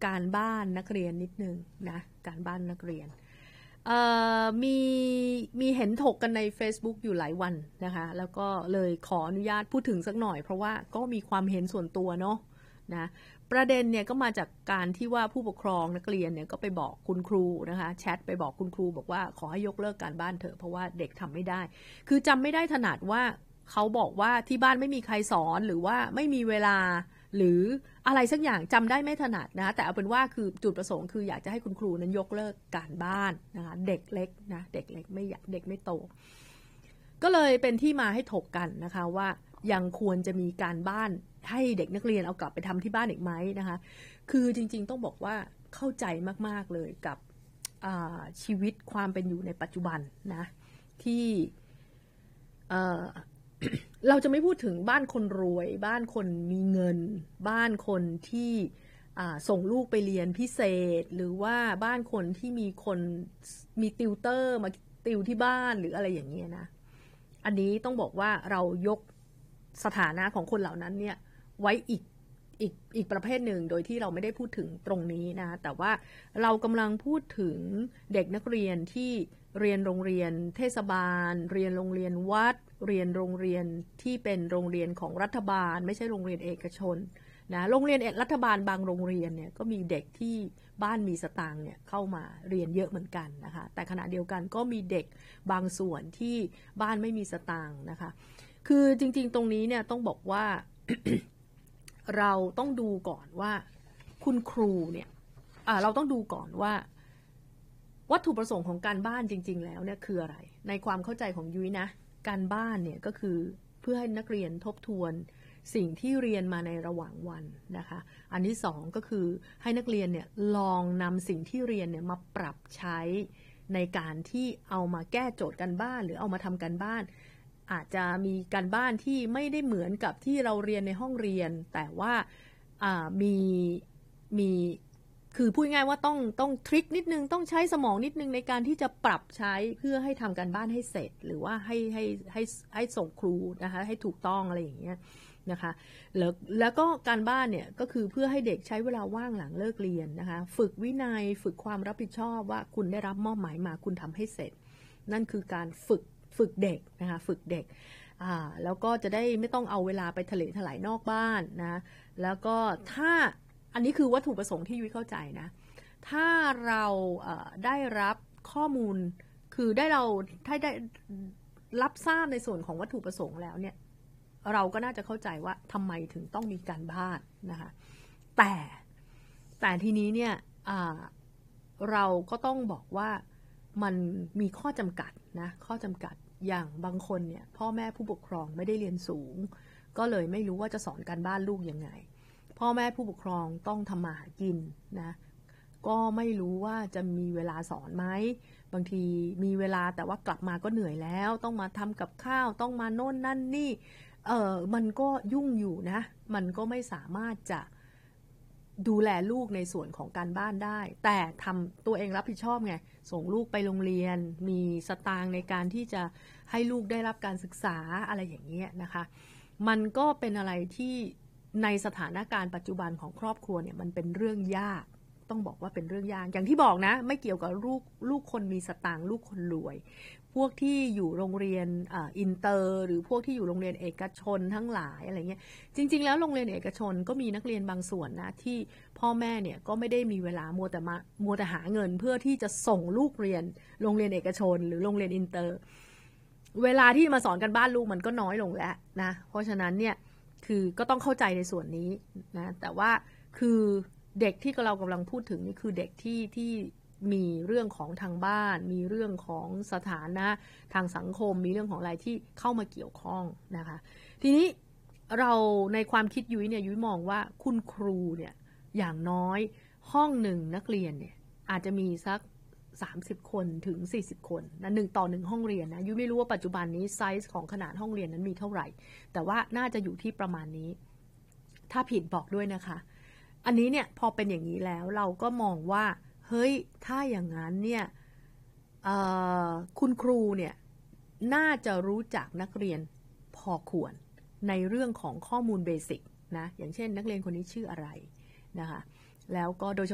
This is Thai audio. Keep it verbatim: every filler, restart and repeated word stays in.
การบ้านนักเรียนนิดนึงนะการบ้านนักเรียนมีมีเห็นถกกันใน Facebook อยู่หลายวันนะคะแล้วก็เลยขออนุญาตพูดถึงสักหน่อยเพราะว่าก็มีความเห็นส่วนตัวเนาะนะประเด็นเนี่ยก็มาจากการที่ว่าผู้ปกครองนักเรียนเนี่ยก็ไปบอกคุณครูนะคะแชทไปบอกคุณครูบอกว่าขอให้ยกเลิกการบ้านเถอะเพราะว่าเด็กทำไม่ได้คือจำไม่ได้ถนัดว่าเขาบอกว่าที่บ้านไม่มีใครสอนหรือว่าไม่มีเวลาหรืออะไรสักอย่างจำได้ไม่ถนัดนะแต่เอาเป็นว่าคือจุดประสงค์คืออยากจะให้คุณครูนั้นยกเลิกการบ้านนะคะเด็กเล็กนะเด็กเล็กไม่อยากเด็กไม่โตก็เลยเป็นที่มาให้ถกกันนะคะว่ายังควรจะมีการบ้านให้เด็กนักเรียนเอากลับไปทำที่บ้านอีกไหมนะคะคือจริงๆต้องบอกว่าเข้าใจมากๆเลยกับชีวิตความเป็นอยู่ในปัจจุบันนะที่เราจะไม่พูดถึงบ้านคนรวยบ้านคนมีเงินบ้านคนที่ส่งลูกไปเรียนพิเศษหรือว่าบ้านคนที่มีคนมีติวเตอร์มาติวที่บ้านหรืออะไรอย่างเงี้ยนะอันนี้ต้องบอกว่าเรายกสถานะของคนเหล่านั้นเนี่ยไว้อีกอีกอีกประเภทหนึ่งโดยที่เราไม่ได้พูดถึงตรงนี้นะแต่ว่าเรากำลังพูดถึงเด็กนักเรียนที่เรียนโรงเรียนเทศบาลเรียนโรงเรียนวัดเรียนโรงเรียนที่เป็นโรงเรียนของรัฐบาลไม่ใช่โรงเรียนเอกชนนะโรงเรียนรัฐบาลบางโรงเรียนเนี่ยก็มีเด็กที่บ้านมีสตางค์เนี่ยเข้ามาเรียนเยอะเหมือนกันนะคะแต่ขณะเดียวกันก็มีเด็กบางส่วนที่บ้านไม่มีสตางค์นะคะคือจริงๆตรงนี้เนี่ยต้องบอกว่า เราต้องดูก่อนว่าคุณครูเนี่ยเราต้องดูก่อนว่าวัตถุประสงค์ของการบ้านจริงๆแล้วเนี่ยคืออะไรในความเข้าใจของยุ้ยนะการบ้านเนี่ยก็คือเพื่อให้นักเรียนทบทวนสิ่งที่เรียนมาในระหว่างวันนะคะอันที่สองก็คือให้นักเรียนเนี่ยลองนำสิ่งที่เรียนเนี่ยมาปรับใช้ในการที่เอามาแก้โจทย์การบ้านหรือเอามาทำการบ้านอาจจะมีการบ้านที่ไม่ได้เหมือนกับที่เราเรียนในห้องเรียนแต่ว่ามีมีคือพูดง่ายว่าต้องต้องทริคนิดนึงต้องใช้สมองนิดนึงในการที่จะปรับใช้เพื่อให้ทำการบ้านให้เสร็จหรือว่าให้ให้ให้ให้ส่งครูนะคะให้ถูกต้องอะไรอย่างเงี้ยนะคะแล้วแล้วก็การบ้านเนี่ยก็คือเพื่อให้เด็กใช้เวลาว่างหลังเลิกเรียนนะคะฝึกวินัยฝึกความรับผิดชอบว่าคุณได้รับมอบหมายมาคุณทำให้เสร็จนั่นคือการฝึกฝึกเด็กนะคะฝึกเด็กอ่าแล้วก็จะได้ไม่ต้องเอาเวลาไปทะเลถลายนอกบ้านนะแล้วก็ถ้าอันนี้คือวัตถุประสงค์ที่ยุ้ยเข้าใจนะถ้าเราเอ่อได้รับข้อมูลคือได้เราถ้าได้รับทราบในส่วนของวัตถุประสงค์แล้วเนี่ยเราก็น่าจะเข้าใจว่าทำไมถึงต้องมีการบ้านนะคะแต่แต่ทีนี้เนี่ยเราก็ต้องบอกว่ามันมีข้อจำกัดนะข้อจำกัดอย่างบางคนเนี่ยพ่อแม่ผู้ปกครองไม่ได้เรียนสูงก็เลยไม่รู้ว่าจะสอนการบ้านลูกยังไงพ่อแม่ผู้ปกครองต้องทำมาหากินนะก็ไม่รู้ว่าจะมีเวลาสอนไหมบางทีมีเวลาแต่ว่ากลับมาก็เหนื่อยแล้วต้องมาทำกับข้าวต้องมาโน่นนั่นนี่เออมันก็ยุ่งอยู่นะมันก็ไม่สามารถจะดูแลลูกในส่วนของการบ้านได้แต่ทำตัวเองรับผิดชอบไงส่งลูกไปโรงเรียนมีสตางค์ในการที่จะให้ลูกได้รับการศึกษาอะไรอย่างเงี้ยนะคะมันก็เป็นอะไรที่ในสถานการณ์ปัจจุบันของครอบครัวเนี่ยมันเป็นเรื่องยากต้องบอกว่าเป็นเรื่องยากอย่างที่บอกนะไม่เกี่ยวกับลูกลูกคนมีสตางค์ลูกคนรวยพวกที่อยู่โรงเรียนอ่าอินเตอร์หรือพวกที่อยู่โรงเรียนเอกชนทั้งหลายอะไรเงี้ยจริงๆแล้วโรงเรียนเอกชนก็มีนักเรียนบางส่วนนะที่พ่อแม่เนี่ยก็ไม่ได้มีเวลามัวแต่มามัวแต่หาเงินเพื่อที่จะส่งลูกเรียนโรงเรียนเอกชนหรือโรงเรียนอินเตอร์เวลาที่มาสอนกันบ้านลูกมันก็น้อยลงแล้วนะเพราะฉะนั้นเนี่ยคือก็ต้องเข้าใจในส่วนนี้นะแต่ว่าคือเด็กที่เรากำลังพูดถึงนี่คือเด็กที่ที่มีเรื่องของทางบ้านมีเรื่องของสถานะทางสังคมมีเรื่องของอะไรที่เข้ามาเกี่ยวข้องนะคะทีนี้เราในความคิดยุ้ยเนี่ยยุ้ยมองว่าคุณครูเนี่ยอย่างน้อยห้องหนึ่งนักเรียนเนี่ยอาจจะมีสักสามสิบคนถึงสี่สิบคนนะหนึ่งต่อหนึ่งห้องเรียนนะยุ้ยไม่รู้ว่าปัจจุบันนี้ไซส์ของขนาดห้องเรียนนั้นมีเท่าไหร่แต่ว่าน่าจะอยู่ที่ประมาณนี้ถ้าผิดบอกด้วยนะคะอันนี้เนี่ยพอเป็นอย่างนี้แล้วเราก็มองว่าเฮ้ยถ้าอย่างนั้นเนี่ยคุณครูเนี่ยน่าจะรู้จักนักเรียนพอควรในเรื่องของข้อมูลเบสิกนะอย่างเช่นนักเรียนคนนี้ชื่ออะไรนะคะแล้วก็โดย